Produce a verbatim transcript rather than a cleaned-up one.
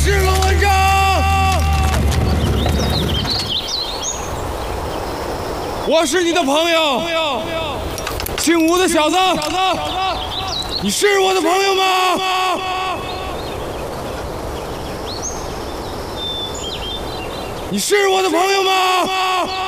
是龙文章。我是你的朋友，姓吴的小子，你是我的朋友吗？你是我的朋友吗？